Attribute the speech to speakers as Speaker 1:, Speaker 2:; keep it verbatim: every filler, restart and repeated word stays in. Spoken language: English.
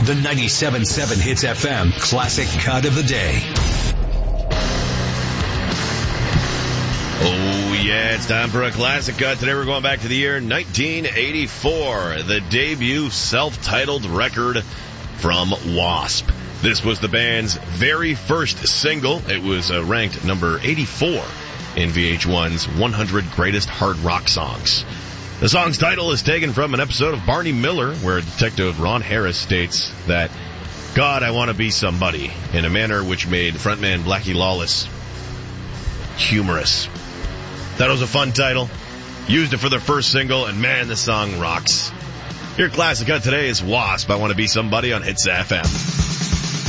Speaker 1: The ninety-seven point seven Hits F M Classic Cut of the Day.
Speaker 2: Oh, yeah, it's time for a classic cut. Today we're going back to the year nineteen eighty-four, the debut self-titled record from Wasp. This was the band's very first single. It was uh, ranked number eighty-four in V H one's one hundred Greatest Hard Rock Songs. The song's title is taken from an episode of Barney Miller, where Detective Ron Harris states that, "God, I want to be somebody," in a manner which made frontman Blackie Lawless humorous. That was a fun title. Used it for their first single, and man, the song rocks. Your classic cut today is Wasp, I Want to Be Somebody on Hits F M.